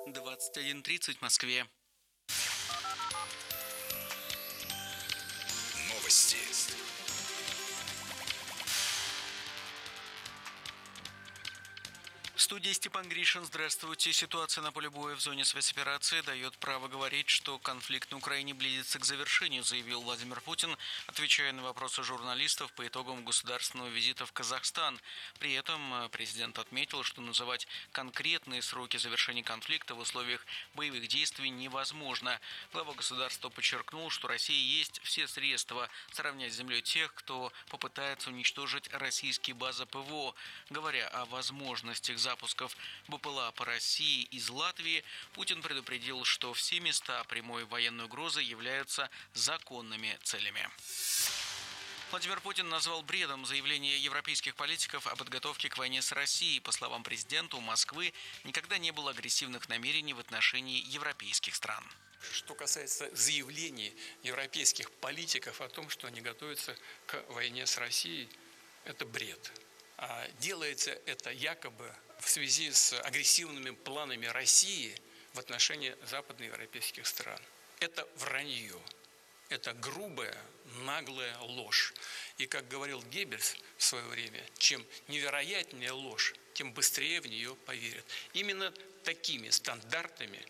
21:30 в Москве. Новости. В студии Степан Гришин. Здравствуйте. Ситуация на поле боя в зоне спецоперации дает право говорить, что конфликт на Украине близится к завершению, заявил Владимир Путин, отвечая на вопросы журналистов по итогам государственного визита в Казахстан. При этом президент отметил, что называть конкретные сроки завершения конфликта в условиях боевых действий невозможно. Глава государства подчеркнул, что России есть все средства сравнять с землей тех, кто попытается уничтожить российские базы ПВО. Говоря о возможностях запусков БПЛА по России из Латвии, Путин предупредил, что все места прямой военной угрозы являются законными целями. Владимир Путин назвал бредом заявление европейских политиков о подготовке к войне с Россией. По словам президента, у Москвы никогда не было агрессивных намерений в отношении европейских стран. Что касается заявлений европейских политиков о том, что они готовятся к войне с Россией, это бред. А делается это якобы в связи с агрессивными планами России в отношении западноевропейских стран. Это вранье. Это грубая, наглая ложь. И, как говорил Геббельс в свое время, чем невероятнее ложь, тем быстрее в нее поверят. Именно такими стандартами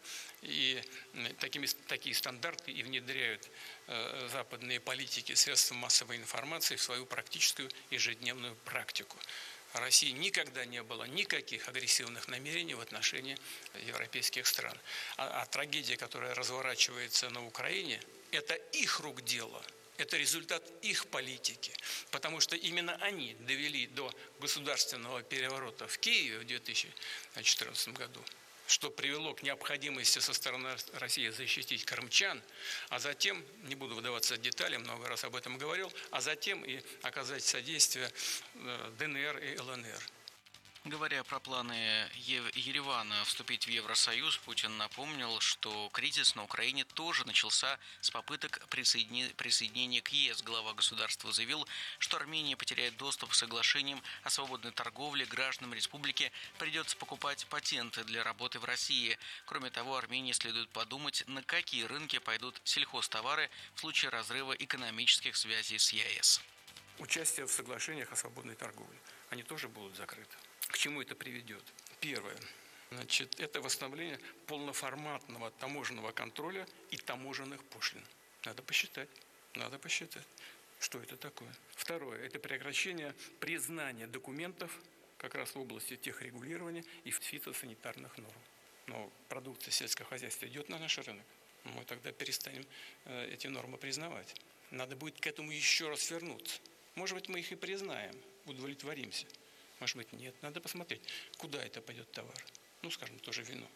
такие стандарты и внедряют западные политики, средства массовой информации в свою практическую ежедневную практику. России никогда не было никаких агрессивных намерений в отношении европейских стран. А трагедия, которая разворачивается на Украине, это их рук дело. Это результат их политики, потому что именно они довели до государственного переворота в Киеве в 2014 году, что привело к необходимости со стороны России защитить крымчан, а затем, не буду вдаваться в детали, много раз об этом говорил, а затем и оказать содействие ДНР и ЛНР. Говоря про планы Еревана вступить в Евросоюз, Путин напомнил, что кризис на Украине тоже начался с попыток присоединения к ЕС. Глава государства заявил, что Армения потеряет доступ к соглашениям о свободной торговле, гражданам республики придется покупать патенты для работы в России. Кроме того, Армении следует подумать, на какие рынки пойдут сельхозтовары в случае разрыва экономических связей с ЕС. Участие в соглашениях о свободной торговле, они тоже будут закрыты. К чему это приведет? Первое. Это восстановление полноформатного таможенного контроля и таможенных пошлин. Надо посчитать, что это такое. Второе. Это прекращение признания документов как раз в области техрегулирования и фитосанитарных норм. Но продукция сельского хозяйства идет на наш рынок. Мы тогда перестанем эти нормы признавать. Надо будет к этому еще раз вернуться. Может быть, мы их и признаем, удовлетворимся. Может быть, нет. Надо посмотреть, куда это пойдет товар. Скажем, тоже вино.